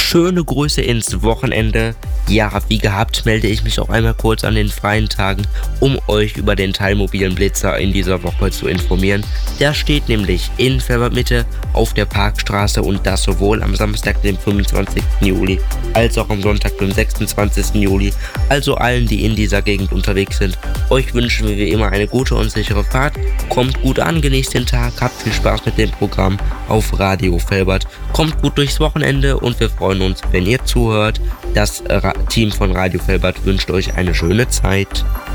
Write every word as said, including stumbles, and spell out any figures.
Schöne Grüße ins Wochenende. Ja, wie gehabt melde ich mich auch einmal kurz an den freien Tagen, um euch über den Teilmobilen Blitzer in dieser Woche zu informieren. Der steht nämlich in Felbertmitte auf der Parkstraße und das sowohl am Samstag, dem fünfundzwanzigsten Juli, als auch am Sonntag, dem sechsundzwanzigsten Juli. Also allen, die in dieser Gegend unterwegs sind, euch wünschen wir wie immer eine gute und sichere Fahrt. Kommt gut an, genießt den Tag, habt viel Spaß mit dem Programm auf Radio Felbert. Kommt gut durchs Wochenende und wir freuen uns, wenn ihr zuhört. Das Ra- Team von Radio Felbert wünscht euch eine schöne Zeit.